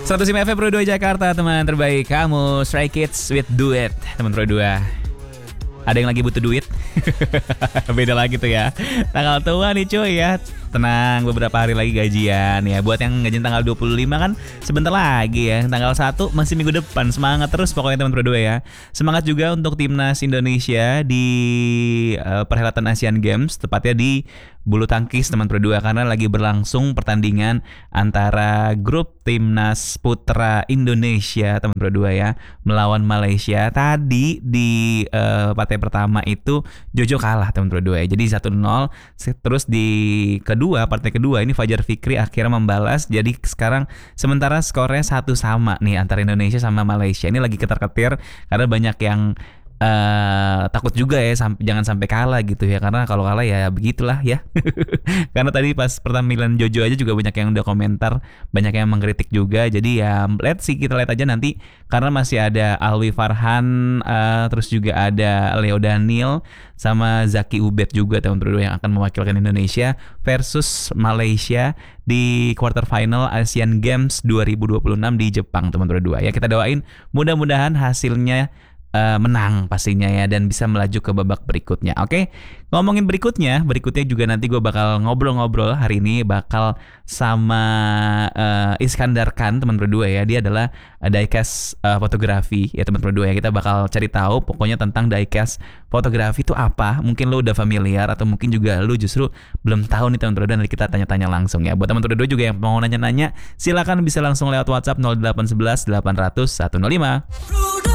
105 FM Pro 2 Jakarta, teman terbaik kamu. Stray Kids with Duet, teman Pro 2. Ada yang lagi butuh duit? Beda lagi tuh ya. Tanggal tua nih cuy ya. Tenang, beberapa hari lagi gajian ya. Buat yang gajian tanggal 25 kan sebentar lagi ya. Tanggal 1 masih minggu depan. Semangat terus pokoknya teman Pro 2 ya. Semangat juga untuk timnas Indonesia di perhelatan Asian Games, tepatnya di bulu tangkis teman Pro 2, karena lagi berlangsung pertandingan antara grup timnas putra Indonesia teman Pro 2 ya melawan Malaysia. Tadi di partai pertama itu Jojo kalah teman Pro 2 ya. Jadi 1-0. Terus di partai kedua ini Fajar Fikri akhirnya membalas. Jadi sekarang sementara skornya 1-1 nih antara Indonesia sama Malaysia. Ini lagi ketar-ketir karena banyak yang takut juga ya jangan sampai kalah gitu ya, karena kalau kalah ya begitulah ya. Karena tadi pas pertampilan Jojo aja juga banyak yang udah komentar, banyak yang mengkritik juga. Jadi ya kita lihat aja nanti, karena masih ada Alwi Farhan, terus juga ada Leo Daniel sama Zaki Ubed juga teman Pro 2 yang akan mewakilkan Indonesia versus Malaysia di quarter final Asian Games 2026 di Jepang teman Pro 2 ya. Kita doain mudah-mudahan hasilnya menang pastinya ya, dan bisa melaju ke babak berikutnya. Oke, ngomongin berikutnya juga nanti gue bakal ngobrol-ngobrol hari ini bakal sama Iskandar Khan teman Pro 2 ya. Dia adalah diecast fotografi ya teman Pro 2 ya. Kita bakal cari tahu pokoknya tentang diecast fotografi itu apa. Mungkin lo udah familiar atau mungkin juga lo justru belum tahu nih teman Pro 2. Nanti kita tanya-tanya langsung ya. Buat teman Pro 2 juga yang mau nanya-nanya, silakan bisa langsung lewat WhatsApp 0811 800 105.